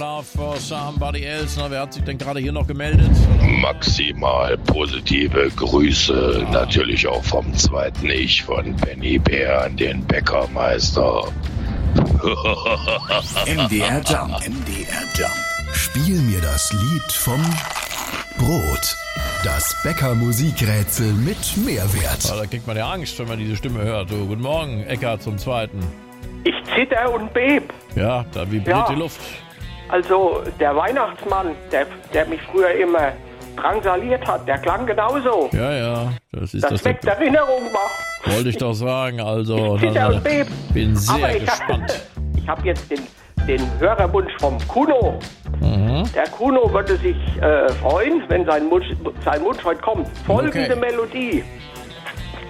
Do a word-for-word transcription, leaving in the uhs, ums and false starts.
For somebody else. Na, wer hat sich denn gerade hier noch gemeldet? Maximal positive Grüße, ah. Natürlich auch vom zweiten Ich von Benny Bär an den Bäckermeister. M D R Jump, M D R Jump. Spiel mir das Lied vom Brot. Das Bäcker-Musikrätsel mit Mehrwert. Ja, da kriegt man ja Angst, wenn man diese Stimme hört. So, guten Morgen, Eckart zum Zweiten. Ich zitter und beb. Ja, da vibriert ja. die Luft. Also der Weihnachtsmann, der, der mich früher immer drangsaliert hat, der klang genauso. Ja, ja. Das, ist das, das weckt Erinnerung mal. Wollte ich doch sagen. Also, ich zitter und beb. Bin sehr Aber ich gespannt. Hab, ich habe jetzt den, den Hörerwunsch vom Kuno. Mhm. Der Kuno würde sich äh, freuen, wenn sein Wunsch, sein Wunsch heute kommt. Folgende okay. Melodie.